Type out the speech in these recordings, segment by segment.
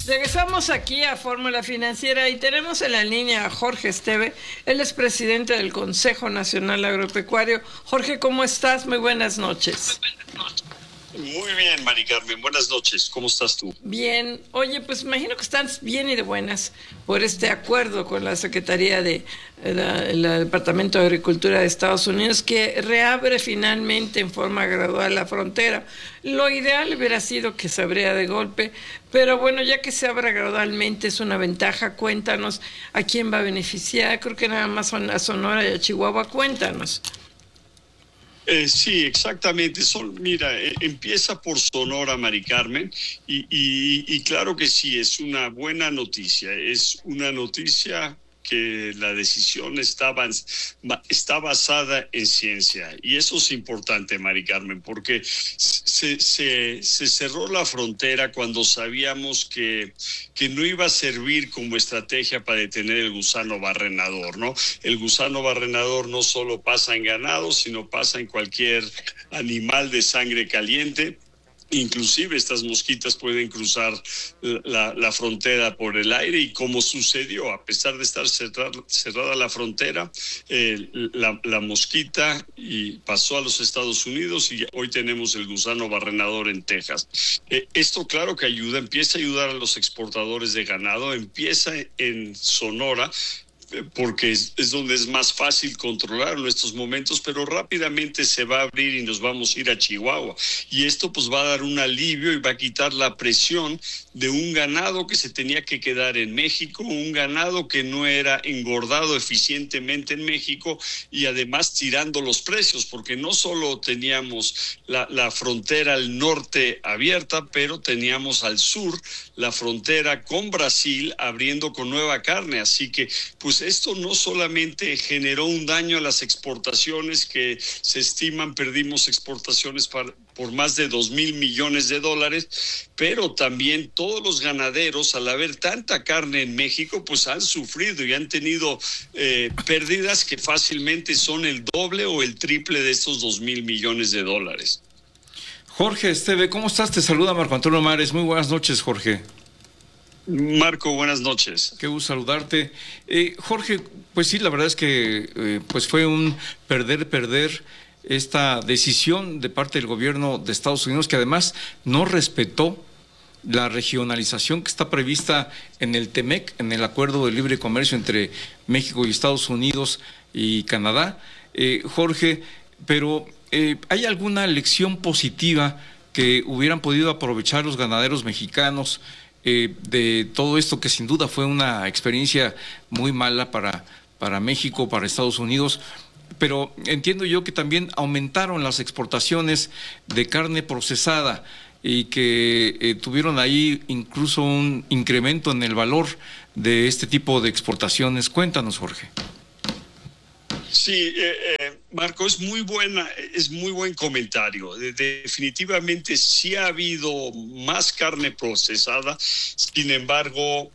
Regresamos aquí a Fórmula Financiera y tenemos en la línea a Jorge Esteve. Él es presidente del Consejo Nacional Agropecuario. Jorge, ¿cómo estás? Muy buenas noches. Muy bien, Mari Carmen. Buenas noches. ¿Cómo estás tú? Bien. Oye, pues imagino que estás bien y de buenas por este acuerdo con la Secretaría de el Departamento de Agricultura de Estados Unidos, que reabre finalmente en forma gradual la frontera. Lo ideal hubiera sido que se abriera de golpe, pero bueno, ya que se abra gradualmente es una ventaja. Cuéntanos a quién va a beneficiar. Creo que nada más a Sonora y a Chihuahua. Cuéntanos. Sí, exactamente. Mira, empieza por Sonora, Mari Carmen, y claro que sí, es una buena noticia. Es una noticia que la decisión está basada en ciencia. Y eso es importante, Mari Carmen, porque se cerró la frontera cuando sabíamos que no iba a servir como estrategia para detener el gusano barrenador, ¿no? El gusano barrenador no solo pasa en ganado, sino pasa en cualquier animal de sangre caliente. Inclusive estas mosquitas pueden cruzar la frontera por el aire, y como sucedió, a pesar de estar cerrada la frontera, la mosquita pasó a los Estados Unidos y hoy tenemos el gusano barrenador en Texas. Esto claro que ayuda, empieza a ayudar a los exportadores de ganado, empieza en Sonora, porque es donde es más fácil controlar en estos momentos, pero rápidamente se va a abrir y nos vamos a ir a Chihuahua. Y esto pues va a dar un alivio y va a quitar la presión de un ganado que se tenía que quedar en México, un ganado que no era engordado eficientemente en México, y además tirando los precios, porque no solo teníamos la frontera al norte abierta, pero teníamos al sur la frontera con Brasil abriendo con nueva carne. Así que pues esto no solamente generó un daño a las exportaciones, que se estiman, perdimos exportaciones por más de 2,000 millones de dólares, pero también todos los ganaderos, al haber tanta carne en México, pues han sufrido y han tenido pérdidas que fácilmente son el doble o el triple de estos 2,000 millones de dólares. Jorge Esteve, ¿cómo estás? Te saluda Marco Antonio Mares. Muy buenas noches, Jorge. Marco, buenas noches. Qué gusto saludarte. Jorge, pues sí, la verdad es que pues fue un perder esta decisión de parte del gobierno de Estados Unidos, que además no respetó la regionalización que está prevista en el TEMEC, en el Acuerdo de Libre Comercio entre México y Estados Unidos y Canadá. Jorge, pero ¿hay alguna lección positiva que hubieran podido aprovechar los ganaderos mexicanos de todo esto, que sin duda fue una experiencia muy mala para México, para Estados Unidos? Pero entiendo yo que también aumentaron las exportaciones de carne procesada y que tuvieron ahí incluso un incremento en el valor de este tipo de exportaciones. Cuéntanos, Jorge. Sí, Marco, es muy buen comentario. Definitivamente sí ha habido más carne procesada, sin embargo,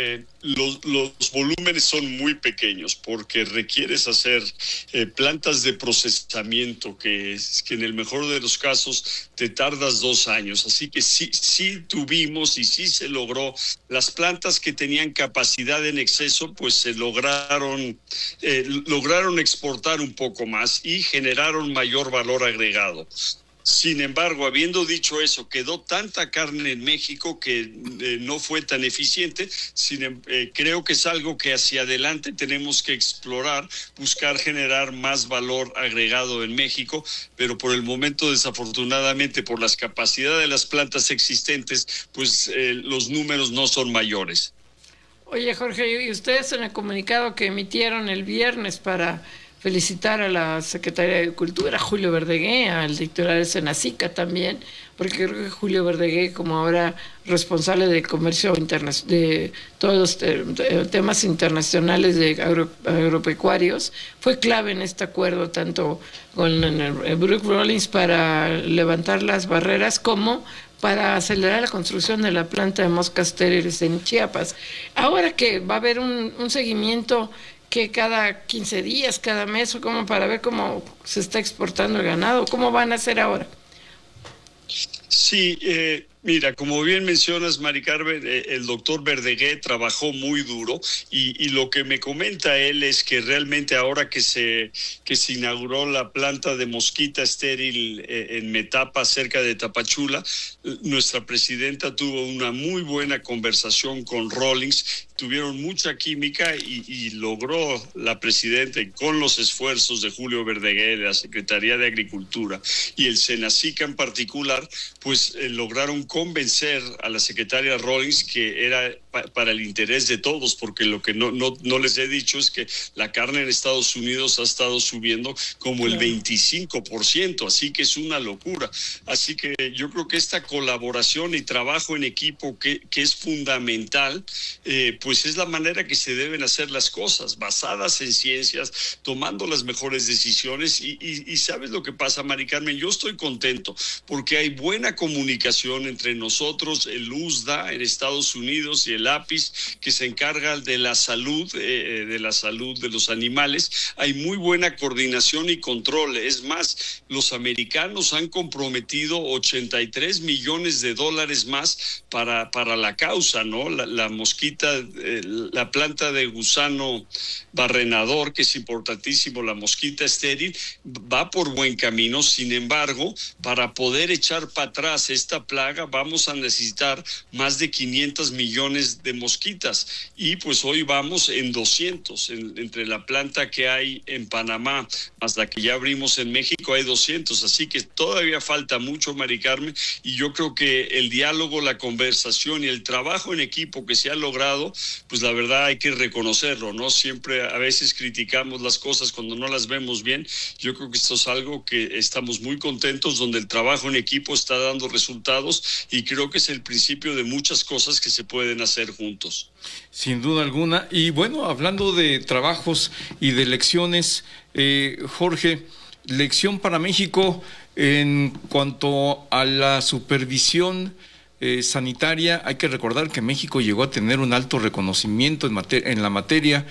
los volúmenes son muy pequeños, porque requieres hacer plantas de procesamiento que en el mejor de los casos te tardas 2 años. Así que sí tuvimos y sí se logró. Las plantas que tenían capacidad en exceso, pues se lograron exportar un poco más y generaron mayor valor agregado. Sin embargo, habiendo dicho eso, quedó tanta carne en México que no fue tan eficiente. Creo que es algo que hacia adelante tenemos que explorar, buscar generar más valor agregado en México, pero por el momento, desafortunadamente, por las capacidades de las plantas existentes, pues los números no son mayores. Oye, Jorge, y ustedes en el comunicado que emitieron el viernes para felicitar a la Secretaría de Agricultura, Julio Verdegué, al titular de Senacica también, porque creo que Julio Verdegué, como ahora responsable de comercio de todos los temas internacionales de agropecuarios, fue clave en este acuerdo, tanto con el Brooke Rollins para levantar las barreras como para acelerar la construcción de la planta de moscas estériles en Chiapas. Ahora que va a haber un seguimiento que cada 15 días, cada mes, o como para ver cómo se está exportando el ganado, ¿cómo van a hacer ahora? Sí, mira, como bien mencionas, Mari Carmen, el doctor Verdegué trabajó muy duro y lo que me comenta él es que realmente ahora que se inauguró la planta de mosquita estéril en Metapa, cerca de Tapachula, nuestra presidenta tuvo una muy buena conversación con Rawlings, tuvieron mucha química y logró la presidenta, con los esfuerzos de Julio Verdegué, de la Secretaría de Agricultura y el Senacica en particular, pues lograron convencer a la secretaria Rawlings que era para el interés de todos, porque lo que no les he dicho es que la carne en Estados Unidos ha estado subiendo como el 25%, así que es una locura. Así que yo creo que esta colaboración y trabajo en equipo que es fundamental, pues es la manera que se deben hacer las cosas, basadas en ciencias, tomando las mejores decisiones y ¿sabes lo que pasa, Mari Carmen? Yo estoy contento porque hay buena comunicación entre nosotros, el USDA en Estados Unidos y el APIS, que se encarga de la salud de los animales. Hay muy buena coordinación y control. Es más, los americanos han comprometido $83 millones más para la causa, ¿no? La mosquita, la planta de gusano barrenador, que es importantísimo, la mosquita estéril, va por buen camino. Sin embargo, para poder echar para atrás esta plaga, vamos a necesitar más de 500 millones de mosquitas y pues hoy vamos en 200, entre la planta que hay en Panamá más la que ya abrimos en México hay 200, así que todavía falta mucho, Mari Carmen, y yo creo que el diálogo, la conversación y el trabajo en equipo que se ha logrado, pues la verdad hay que reconocerlo, ¿no? Siempre a veces criticamos las cosas cuando no las vemos bien. Yo creo que esto es algo que estamos muy contentos, donde el trabajo en equipo está dando resultados y creo que es el principio de muchas cosas que se pueden hacer juntos. Sin duda alguna. Y bueno, hablando de trabajos y de lecciones, Jorge, lección para México en cuanto a la supervisión sanitaria. Hay que recordar que México llegó a tener un alto reconocimiento en la materia.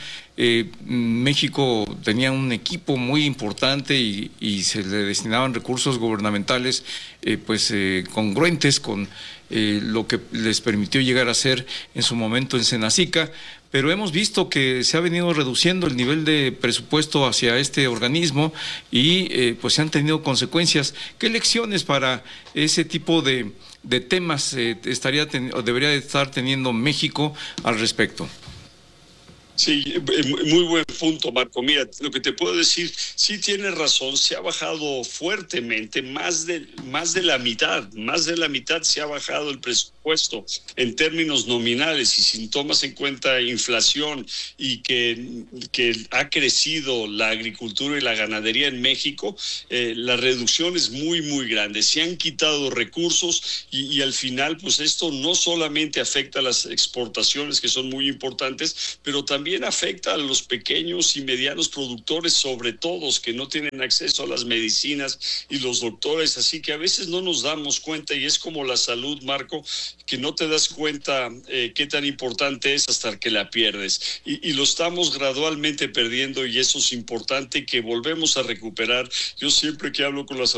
México tenía un equipo muy importante y se le destinaban recursos gubernamentales congruentes con lo que les permitió llegar a ser en su momento en Senacica, pero hemos visto que se ha venido reduciendo el nivel de presupuesto hacia este organismo y pues se han tenido consecuencias. ¿Qué lecciones para ese tipo de temas debería estar teniendo México al respecto? Sí, muy buen punto, Marco. Mira, lo que te puedo decir, sí tienes razón, se ha bajado fuertemente, más de la mitad se ha bajado el presupuesto en términos nominales, y si tomas en cuenta inflación y que ha crecido la agricultura y la ganadería en México, la reducción es muy, muy grande. Se han quitado recursos y al final, pues esto no solamente afecta a las exportaciones, que son muy importantes, pero también afecta a los pequeños y medianos productores, sobre todo, que no tienen acceso a las medicinas y los doctores, así que a veces no nos damos cuenta, y es como la salud, Marco, que no te das cuenta qué tan importante es hasta que la pierdes, y lo estamos gradualmente perdiendo, y eso es importante que volvemos a recuperar. Yo siempre que hablo con las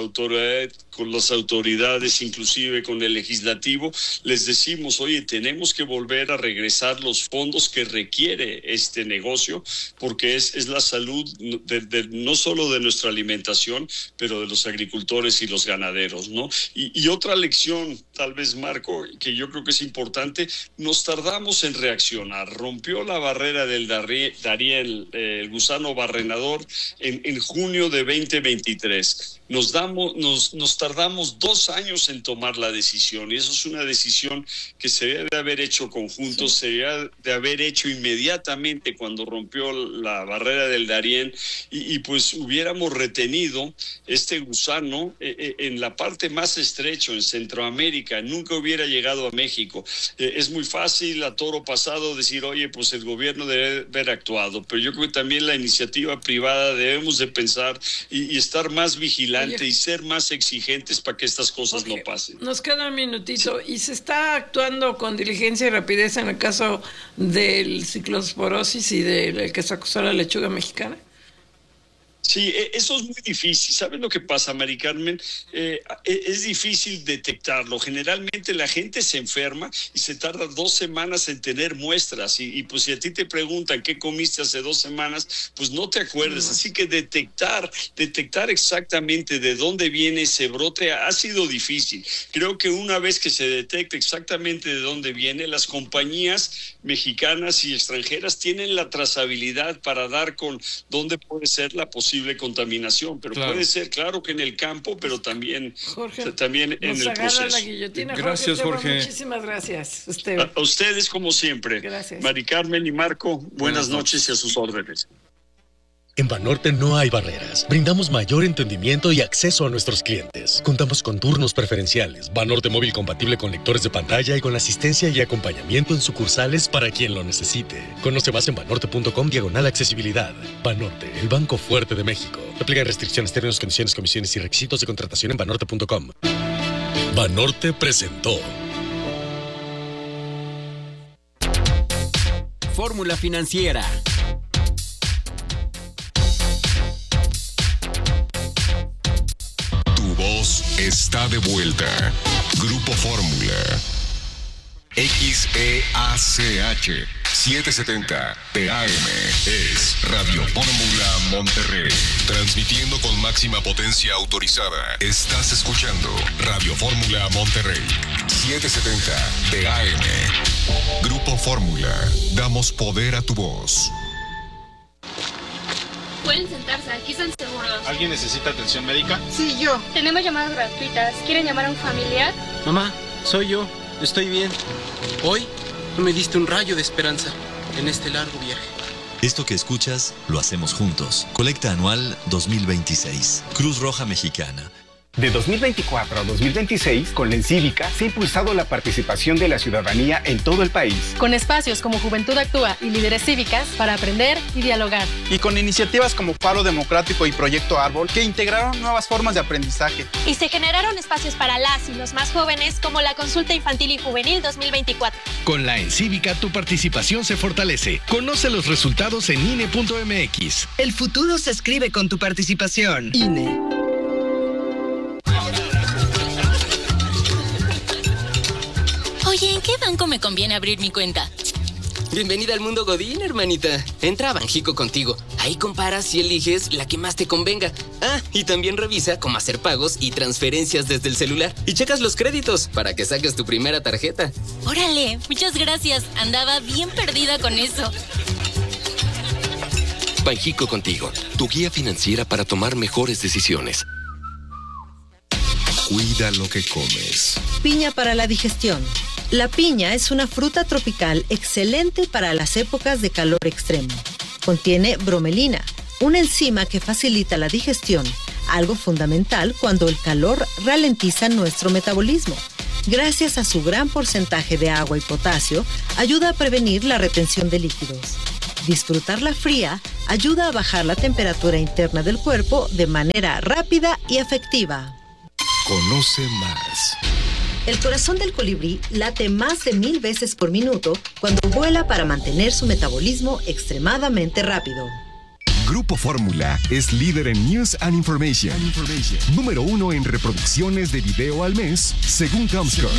autoridades, inclusive con el legislativo, les decimos, oye, tenemos que volver a regresar los fondos que requiere este negocio, porque es la salud no solo de nuestra alimentación, pero de los agricultores y los ganaderos, ¿no? Y otra lección, tal vez, Marco, que yo creo que es importante, nos tardamos en reaccionar. Rompió la barrera del Darién, el gusano barrenador, en junio de 2023. Nos tardamos 2 años en tomar la decisión, y eso es una decisión que se debe de haber hecho conjunto, se debe de haber hecho inmediatamente cuando rompió la barrera del Darién, y pues hubiéramos retenido este gusano en la parte más estrecha, en Centroamérica, nunca hubiera llegado a México. Es muy fácil a toro pasado decir, oye, pues el gobierno debe haber actuado, pero yo creo que también la iniciativa privada debemos de pensar y estar más vigilantes y ser más exigentes para que estas cosas no pasen. Nos queda un minutito. Sí. ¿Y se está actuando con diligencia y rapidez en el caso del ciclosporosis y del que se acusó la lechuga mexicana? Sí, eso es muy difícil. ¿Sabes lo que pasa, Mari Carmen? Es difícil detectarlo. Generalmente la gente se enferma y se tarda 2 semanas en tener muestras. Y pues si a ti te preguntan qué comiste hace 2 semanas, pues no te acuerdas. Así que detectar exactamente de dónde viene ese brote ha sido difícil. Creo que una vez que se detecte exactamente de dónde viene, las compañías mexicanas y extranjeras tienen la trazabilidad para dar con dónde puede ser la posible contaminación, pero puede ser, claro que en el campo, pero también, Jorge, también en el proceso. La guillotina. Gracias, Jorge. Muchísimas gracias. A ustedes, como siempre. Gracias. Mari Carmen y Marco, buenas noches y a sus órdenes. En Banorte no hay barreras. Brindamos mayor entendimiento y acceso a nuestros clientes. Contamos con turnos preferenciales, Banorte móvil compatible con lectores de pantalla y con asistencia y acompañamiento en sucursales para quien lo necesite. Conoce más en banorte.com/accesibilidad. Banorte, el banco fuerte de México. Aplican restricciones, términos, condiciones, comisiones y requisitos de contratación en banorte.com. Banorte presentó Fórmula Financiera. Voz está de vuelta. Grupo Fórmula. XEACH 770 AM es Radio Fórmula Monterrey. Transmitiendo con máxima potencia autorizada. Estás escuchando Radio Fórmula Monterrey 770 AM. Grupo Fórmula. Damos poder a tu voz. Pueden sentarse, aquí están seguros. ¿Alguien necesita atención médica? Sí, yo. Tenemos llamadas gratuitas. ¿Quieren llamar a un familiar? Mamá, soy yo. Estoy bien. Hoy tú me diste un rayo de esperanza en este largo viaje. Esto que escuchas, lo hacemos juntos. Colecta anual 2026. Cruz Roja Mexicana. De 2024 a 2026, con la Encívica, se ha impulsado la participación de la ciudadanía en todo el país. Con espacios como Juventud Actúa y Líderes Cívicas para aprender y dialogar. Y con iniciativas como Faro Democrático y Proyecto Árbol, que integraron nuevas formas de aprendizaje. Y se generaron espacios para las y los más jóvenes, como la Consulta Infantil y Juvenil 2024. Con la Encívica, tu participación se fortalece. Conoce los resultados en INE.mx. El futuro se escribe con tu participación. INE. Oye, ¿en qué banco me conviene abrir mi cuenta? Bienvenida al mundo Godín, hermanita. Entra a Banjico Contigo. Ahí comparas y eliges la que más te convenga. Ah, y también revisa cómo hacer pagos y transferencias desde el celular. Y checas los créditos para que saques tu primera tarjeta. Órale, muchas gracias. Andaba bien perdida con eso. Banjico Contigo, tu guía financiera para tomar mejores decisiones. Cuida lo que comes. Piña para la digestión. La piña es una fruta tropical excelente para las épocas de calor extremo. Contiene bromelina, una enzima que facilita la digestión, algo fundamental cuando el calor ralentiza nuestro metabolismo. Gracias a su gran porcentaje de agua y potasio, ayuda a prevenir la retención de líquidos. Disfrutarla fría ayuda a bajar la temperatura interna del cuerpo de manera rápida y efectiva. Conoce más. El corazón del colibrí late más de 1000 veces por minuto cuando vuela para mantener su metabolismo extremadamente rápido. Grupo Fórmula es líder en News and Information. Número 1 en reproducciones de video al mes, según Comscore.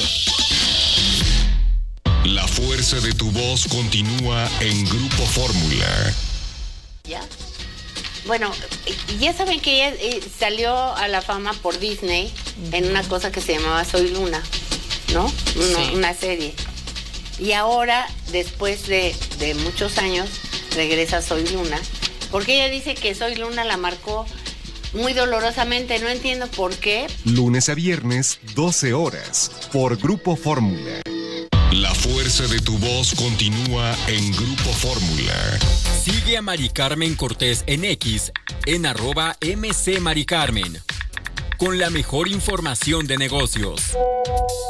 La fuerza de tu voz continúa en Grupo Fórmula. ¿Ya? Bueno, ya saben que ella salió a la fama por Disney en una cosa que se llamaba Soy Luna, ¿no? Sí. Una serie. Y ahora, después de muchos años, regresa a Soy Luna, porque ella dice que Soy Luna la marcó muy dolorosamente. No entiendo por qué. Lunes a viernes, 12 horas, por Grupo Fórmula. La fuerza de tu voz continúa en Grupo Fórmula. Sigue a Mari Carmen Cortés en X, en @MC Mari Carmen, con la mejor información de negocios.